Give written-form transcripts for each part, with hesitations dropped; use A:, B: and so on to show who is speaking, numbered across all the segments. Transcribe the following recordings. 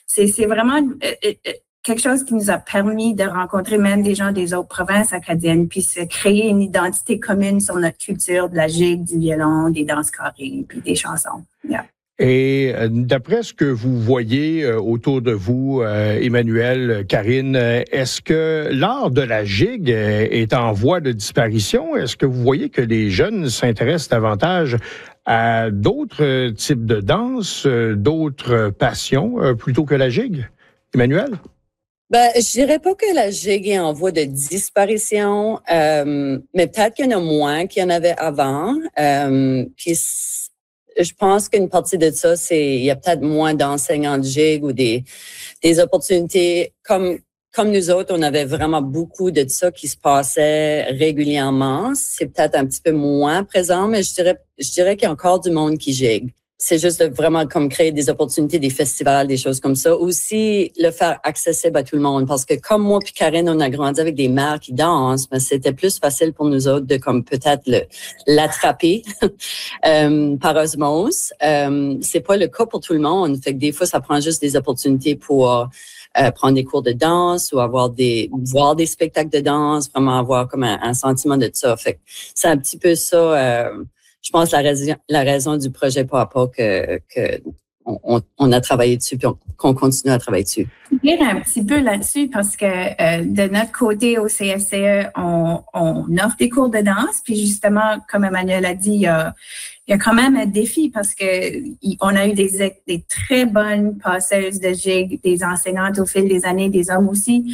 A: c'est vraiment quelque chose qui nous a permis de rencontrer même des gens des autres provinces acadiennes, puis se créer une identité commune sur notre culture de la gigue, du violon, des danses carrées, puis des chansons. Yeah.
B: Et d'après ce que vous voyez autour de vous, Emmanuel, Karine, est-ce que l'art de la gigue est en voie de disparition? Est-ce que vous voyez que les jeunes s'intéressent davantage à d'autres types de danse, d'autres passions, plutôt que la gigue? Emmanuel?
C: Je dirais pas que la gigue est en voie de disparition, mais peut-être qu'il y en a moins qu'il y en avait avant. Puis je pense qu'une partie de ça, il y a peut-être moins d'enseignants de gigue ou des opportunités comme nous autres, on avait vraiment beaucoup de ça qui se passait régulièrement. C'est peut-être un petit peu moins présent, mais je dirais qu'il y a encore du monde qui gigue. C'est juste de vraiment comme créer des opportunités, des festivals, des choses comme ça. Aussi, le faire accessible à tout le monde. Parce que comme moi puis Karine, on a grandi avec des mères qui dansent, mais c'était plus facile pour nous autres de comme peut-être l'attraper par osmose. C'est pas le cas pour tout le monde. Fait que des fois, ça prend juste des opportunités pour prendre des cours de danse ou voir des spectacles de danse, vraiment avoir comme un sentiment de ça. Fait que c'est un petit peu ça. Je pense la raison du projet Pas à Pas que on a travaillé dessus puis qu'on continue à travailler dessus.
A: Je vais un petit peu là-dessus parce que de notre côté au CFCE, on offre des cours de danse puis justement, comme Emmanuel a dit, il y a quand même un défi parce que on a eu des très bonnes passeuses de gigue, des enseignantes au fil des années, des hommes aussi.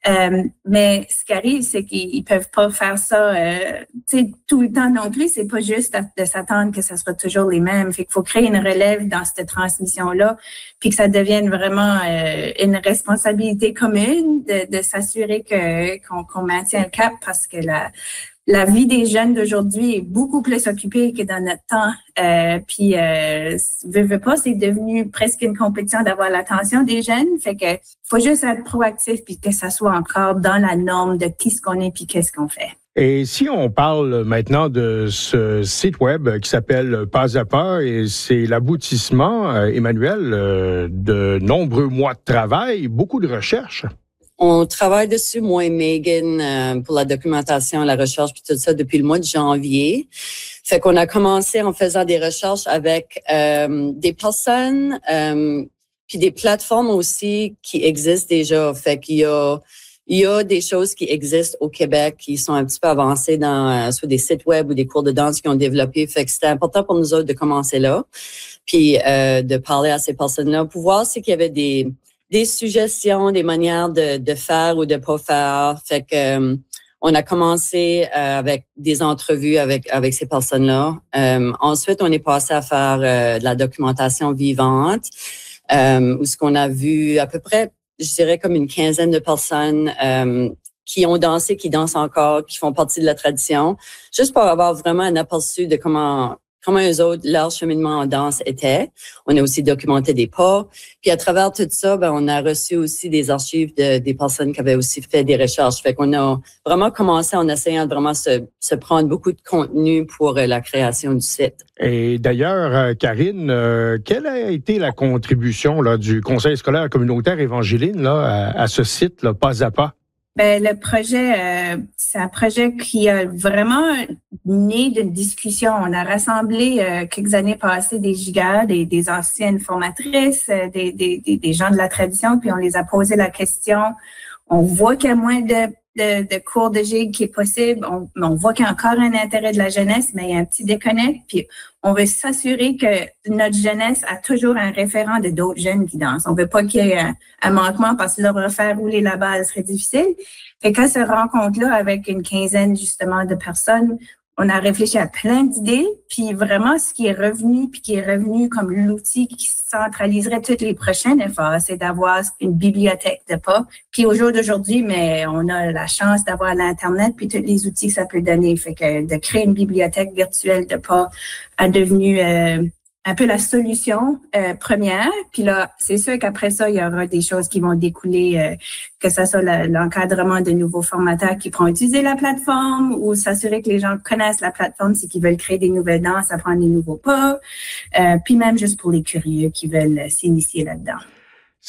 A: Mais ce qui arrive, c'est qu'ils peuvent pas faire ça tout le temps non plus. C'est pas juste de s'attendre que ça sera toujours les mêmes. Fait qu'il faut créer une relève dans cette transmission-là, puis que ça devienne vraiment une responsabilité commune de s'assurer qu'on maintient le cap parce que la vie des jeunes d'aujourd'hui est beaucoup plus occupée que dans notre temps. Puis, veux pas, c'est devenu presque une compétition d'avoir l'attention des jeunes. Fait que faut juste être proactif puis que ça soit encore dans la norme de qui ce qu'on est puis qu'est-ce qu'on fait.
B: Et si on parle maintenant de ce site web qui s'appelle Pas à Pas, et c'est l'aboutissement, Emmanuel, de nombreux mois de travail, beaucoup de recherches.
C: On travaille dessus, moi et Megan, pour la documentation, la recherche puis tout ça depuis le mois de janvier. Fait qu'on a commencé en faisant des recherches avec des personnes puis des plateformes aussi qui existent déjà. Fait qu'il y a des choses qui existent au Québec qui sont un petit peu avancées dans soit des sites web ou des cours de danse qui ont développé. Fait que c'était important pour nous autres de commencer là, puis de parler à ces personnes-là pour voir s'il y avait des suggestions, des manières de faire ou de pas faire. Fait que on a commencé avec des entrevues avec ces personnes-là. Ensuite, on est passé à faire de la documentation vivante, où ce qu'on a vu à peu près, je dirais comme une quinzaine de personnes qui ont dansé, qui dansent encore, qui font partie de la tradition, juste pour avoir vraiment un aperçu de comment eux autres, leur cheminement en danse était. On a aussi documenté des pas. Puis à travers tout ça, on a reçu aussi des archives des personnes qui avaient aussi fait des recherches. Fait qu'on a vraiment commencé en essayant de vraiment se prendre beaucoup de contenu pour la création du site.
B: Et d'ailleurs, Karine, quelle a été la contribution là, du Conseil scolaire communautaire Évangeline là, à ce site, là, Pas à Pas?
A: Le projet, c'est un projet qui a vraiment né d'une discussion. On a rassemblé quelques années passées des gigas, des anciennes formatrices, des gens de la tradition, puis on les a posé la question. On voit qu'il y a moins de cours de gigue qui est possible. On voit qu'il y a encore un intérêt de la jeunesse, mais il y a un petit déconnect. Puis on veut s'assurer que notre jeunesse a toujours un référent de d'autres jeunes qui dansent. On veut pas qu'il y ait un manquement parce que leur refaire rouler la balle serait difficile. Fait qu'à cette rencontre-là, avec une quinzaine justement de personnes, on a réfléchi à plein d'idées, puis vraiment ce qui est revenu comme l'outil qui centraliserait tous les prochains efforts, c'est d'avoir une bibliothèque de pas. Puis au jour d'aujourd'hui, mais on a la chance d'avoir l'Internet puis tous les outils que ça peut donner. Fait que de créer une bibliothèque virtuelle de pas a devenu un peu la solution première. Puis là, c'est sûr qu'après ça, il y aura des choses qui vont découler, que ça soit l'encadrement de nouveaux formateurs qui pourront utiliser la plateforme ou s'assurer que les gens connaissent la plateforme si qu'ils veulent créer des nouvelles danses, apprendre des nouveaux pas. Puis même juste pour les curieux qui veulent s'initier là-dedans.